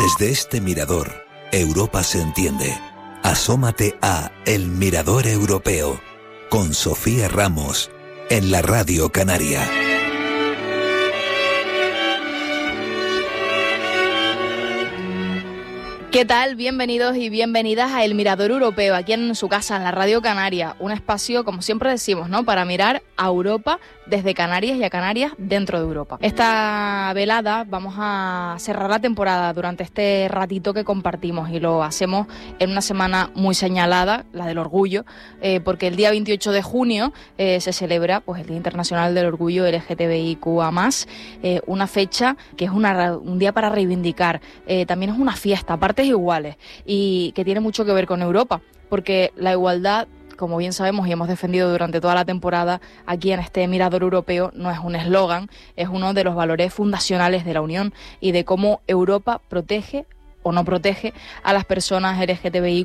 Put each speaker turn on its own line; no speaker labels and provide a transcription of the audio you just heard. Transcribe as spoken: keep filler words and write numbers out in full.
Desde este mirador, Europa se entiende. Asómate a El Mirador Europeo con Sofía Ramos en la Radio Canaria.
¿Qué tal? Bienvenidos y bienvenidas a El Mirador Europeo, aquí en su casa, en la Radio Canaria. Un espacio, como siempre decimos, ¿no?, para mirar a Europa desde Canarias y a Canarias dentro de Europa. Esta velada vamos a cerrar la temporada durante este ratito que compartimos y lo hacemos en una semana muy señalada, la del orgullo, eh, porque el día veintiocho de junio eh, se celebra pues, el Día Internacional del Orgullo L G T B I Q A más, eh, una fecha que es una, un día para reivindicar, eh, también es una fiesta, partes iguales, y que tiene mucho que ver con Europa, porque la igualdad, como bien sabemos y hemos defendido durante toda la temporada aquí en este Mirador Europeo, no es un eslogan, es uno de los valores fundacionales de la Unión y de cómo Europa protege o no protege a las personas L G T B I